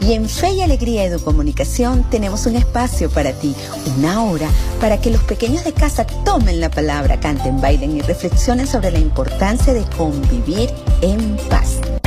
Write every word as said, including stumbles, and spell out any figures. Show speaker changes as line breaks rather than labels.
Y en Fe y Alegría Educomunicación tenemos un espacio para ti, una hora para que los pequeños de casa tomen la palabra, canten, bailen y reflexionen sobre la importancia de convivir en paz.